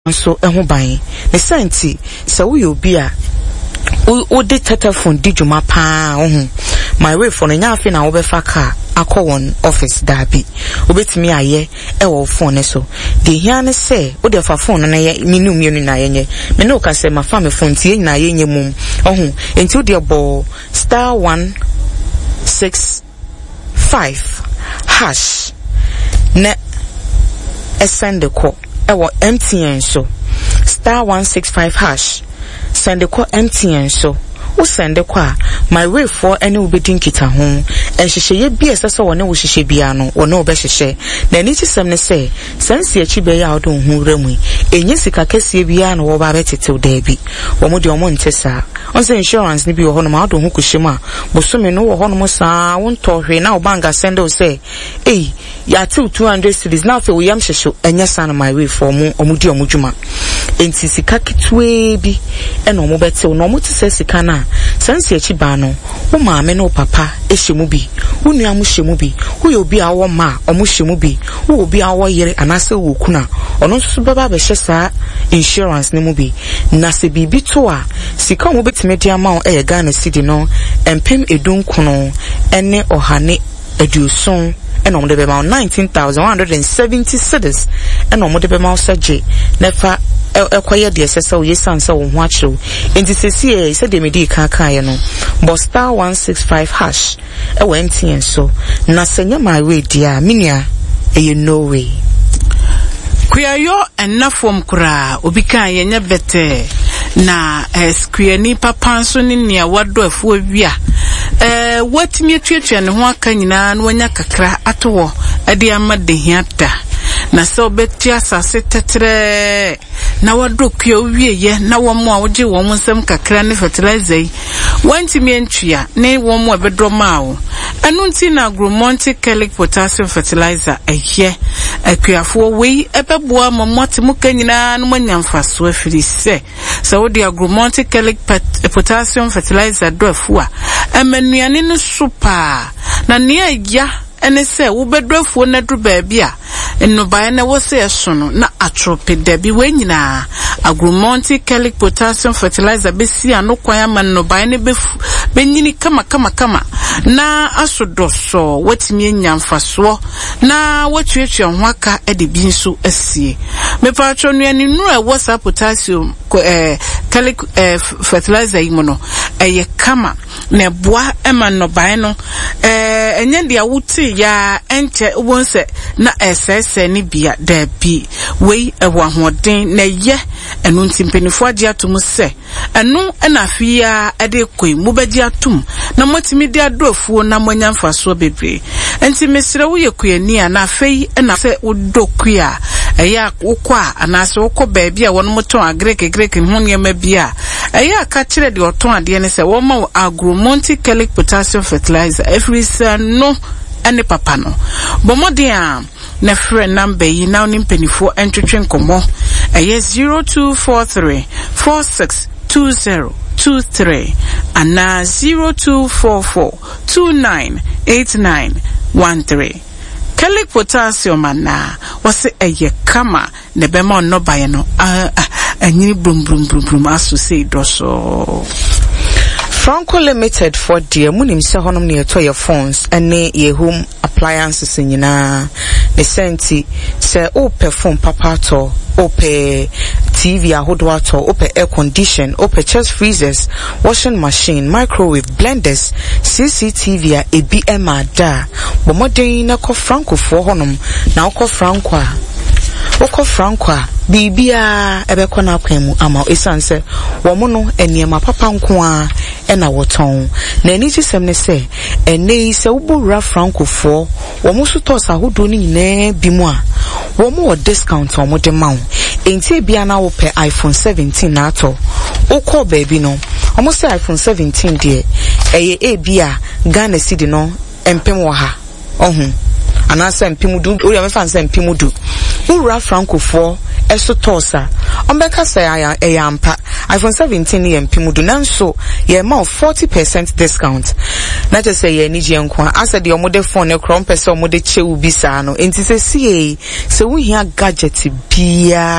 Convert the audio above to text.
so eho ban ne senti se wo yobi a o de telephone di djuma pa ho my way for nya afi na wo be fa car akọ won office dabi obetimi aye e wo phone so de hia ne se wo de fa phone na ye minu na yenye me no ka se ma fa me phone tie na yenye mum ohu enti wo de bo *165# ne send the call ewo MTN so *165# send the call MTN so wo send the call my way for any will be dinkita ho enhihye ye bi esese wona wo hihye bia no wona wo be hihye na ni tisem ne se sense ya chi be ya odo hu ramu enye sika kese bia no wo ba betetew da bi wo mo de wo ntesa on say insurance ni bi wo ho no ma odo hu kushima bosome no wo ho no mo saa wo ntohwe na wo banga send o say ya 200 cities na fe wo yam hihye enye san my way for mo omudi omudwuma enti sika kitwe bi eno mo betew no mo tse sika na sense echi ba no wo maame no papa ehyemu bi wo nua mo hyemu bi wo yobi a wo ma omo hyemu bi wo obi a wo yere anase wo kuna ono nso baba be hye saa insurance ne mu bi na se bibi to a sika mo betime dia ma o e Ghana city no empem edunkono ene ohane aduson eno mo de be ma 19,170 cedis eno mo de be ma saje nefa ekoye de sesa wo yesansa wo ho akyew enti sesi e se de medi kan ye no but *165# e wo MTN so na senya my way dia minia e no way kuyayo enafom kura obi kan ye nya bete na skuani papa so ni nia wado afu awia watimi tuatua ne ho aka nyina na wanya kakra atowo ade amade hiata na so betia asase tetre na wadokua wieye na womo a woje wo nsem kakra ne fertilizer wantimi entua ne womo abedroma wo anu nti na Agromonte Kellic potassium fertilizer ehye akuafo wei ebeboa momote muka nyina no manyamfaso afiri se so wodi Agromonte Kellic potassium fertilizer do afua amanuane no super na ne ya ene se wo bedrofuo na dru baabia eno bae na wo se eso no na atrope dabi we nyina Agromonte Kellic potassium fertilizer besi anokwan ama no bae ne benyini kama na asodoso watimi enyamfaso na watuatua ho aka ede bi nso asie mepatro nuani nura wasa potassium Kellic fertilizer imono eye kama na boa ema no bae no enye dia wuti ya enche wonse na esese ni bia da bi wei ewo ahoden na ye enu ntimpenifo ade atum se enu na afia ade koi mu bagi atum na motimi de adofuo na monyamfaso bebre enti mesire wo yekuani a na afei na se wodokua eya wokwa anase wokọ baabi a wono moton agrek ho niema bia eya ka kire de oton ade ne se wo ma Agromonte Kellic potassium fertilizer every no ene papa no bomode a na free number yi na oni mpenifo entwetwe nkomo eye 0243 462023 ana 0244 298913 Kellic potassium ana wase eye kama ne bema onno baye no anyini brum aso sei doso Franco Limited for dear munim se honom ne to your phones ene ye home appliances nyina ne senti se o perform papa to ope TV ahodo ato ope air condition ope chest freezers washing machine microwave blenders CCTV a EBM da bomoden na ko Franco for honom na ko Franco a bibia ebekọ na akwemu ama esanse wo mo no eniema papa nko a ena woton na eni tisem ne se ene se ubura Francofo wo mo so tos ahodo ni nyina bi mu a wo mo discount wo mo de ma wo enti bia na wo pe iPhone 17 na ato ukọ baby no wo se iPhone 17 de eye bia Ghana city no empem wo ha ohun anasa empimudu o ya mefa nsa empimudu ura Francofo eso tosa ombeka say ayampa iPhone 17 ye empimudu nanso ye ma 40% discount na je say ye ni je nko asa de omode phone e krom pese omode chewu bisa no enti se sie se wo hia gadget bia